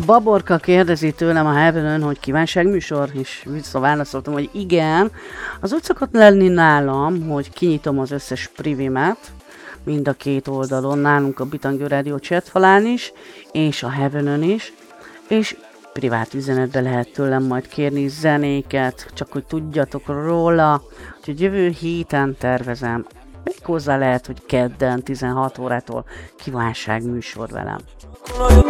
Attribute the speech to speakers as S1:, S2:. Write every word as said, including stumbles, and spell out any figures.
S1: Baborka kérdezi tőlem a Heaven-ön, hogy kívánságműsor, és visszaválaszoltam, hogy igen. Az úgy szokott lenni nálam, hogy kinyitom az összes privimet, mind a két oldalon, nálunk a Bitangő Rádió chatfalán is, és a Heaven-ön is, és privát üzenetbe lehet tőlem majd kérni zenéket, csak hogy tudjatok róla, úgyhogy jövő héten tervezem, még hozzá lehet, hogy kedden tizenhat órától kívánságműsor velem.